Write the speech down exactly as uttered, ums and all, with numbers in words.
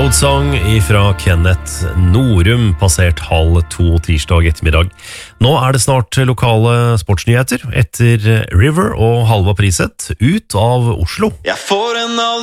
Road Song ifra Kenneth Norum, passert halv to tirsdag ettermiddag. Nå er det snart lokale sportsnyheter etter River og Halva Prisett ut av Oslo. Jeg får en